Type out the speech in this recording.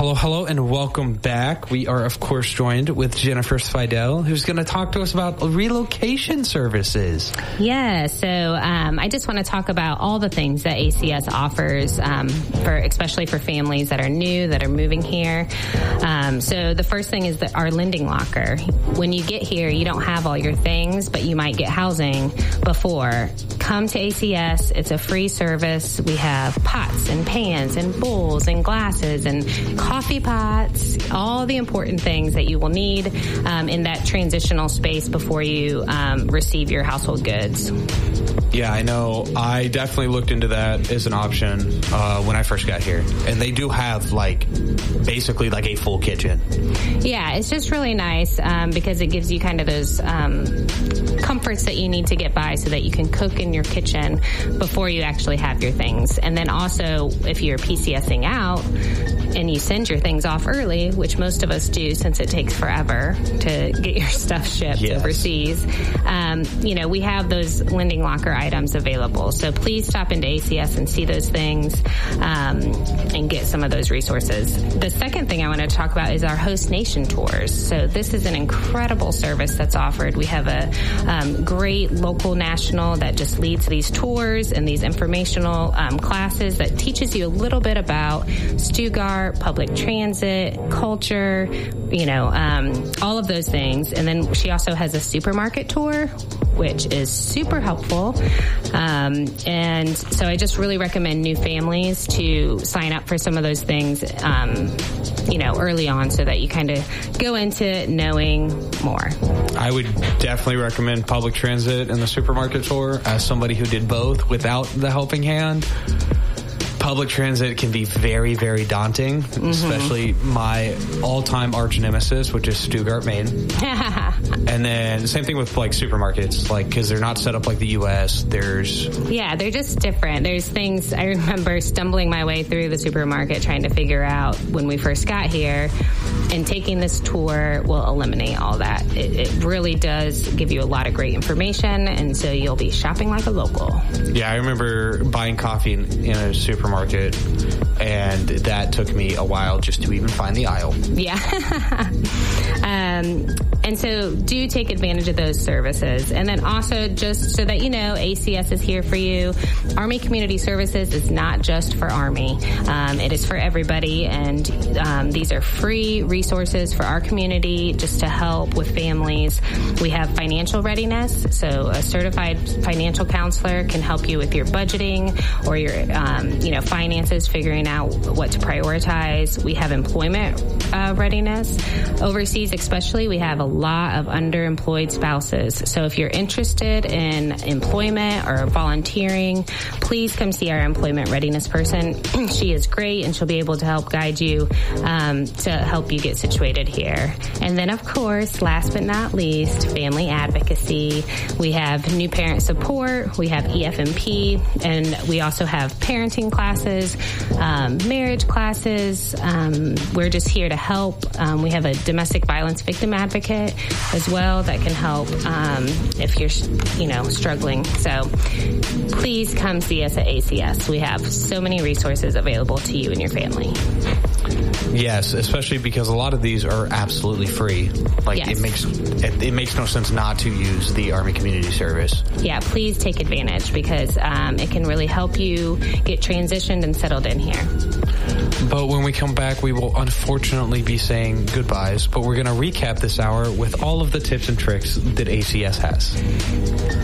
Hello, and welcome back. We are, of course, joined with Jennifer Fidel, who's going to talk to us about relocation services. Yeah, so I just want to talk about all the things that ACS offers, especially for families that are new, that are moving here. So the first thing is our lending locker. When you get here, you don't have all your things, but you might get housing before. Come to ACS. It's a free service. We have pots and pans and bowls and glasses and coffee pots, all the important things that you will need in that transitional space before you receive your household goods. Yeah, I know. I definitely looked into that as an option when I first got here. And they do have, basically a full kitchen. Yeah, it's just really nice because it gives you kind of those comforts that you need to get by so that you can cook in your kitchen before you actually have your things. And then also, if you're PCSing out and you send your things off early, which most of us do since it takes forever to get your stuff shipped overseas, we have those lending locker items available. So please stop into ACS and see those things and get some of those resources. The second thing I want to talk about is our Host Nation tours. So this is an incredible service that's offered. We have a great local national that just leads these tours and these informational classes that teaches you a little bit about Stuttgart, public transit, culture, all of those things. And then she also has a supermarket tour, which is super helpful. And so I just really recommend new families to sign up for some of those things, early on so that you kind of go into it knowing more. I would definitely recommend public transit and the supermarket tour as somebody who did both without the helping hand. Public transit can be very, very daunting, especially my all-time arch nemesis, which is Stuttgart, Maine. And then same thing with supermarkets, because they're not set up like the U.S. They're just different. There's things I remember stumbling my way through the supermarket trying to figure out when we first got here, and taking this tour will eliminate all that. It really does give you a lot of great information, and so you'll be shopping like a local. Yeah, I remember buying coffee in a supermarket, and that took me a while just to even find the aisle. Yeah. And so do take advantage of those services. And then also, just so that you know, ACS is here for you. Army Community Services is not just for Army. It is for everybody, and these are free resources for our community just to help with families. We have financial readiness, so a certified financial counselor can help you with your budgeting or your finances, figuring out what to prioritize. We have employment readiness. Overseas especially, we have a lot of underemployed spouses. So if you're interested in employment or volunteering, please come see our employment readiness person. She is great, and she'll be able to help guide you to help you get situated here. And then, of course, last but not least, family advocacy. We have new parent support. We have EFMP, and we also have parenting classes, marriage classes. We're just here to help. We have a domestic violence victim advocate as well that can help if you're, struggling. So please come see us at ACS. We have so many resources available to you and your family. Yes, especially because a lot of these are absolutely free. It makes no sense not to use the Army Community Service. Yeah, please take advantage because it can really help you get transitioned and settled in here. But when we come back, we will unfortunately be saying goodbyes, but we're going to recap this hour with all of the tips and tricks that ACS has.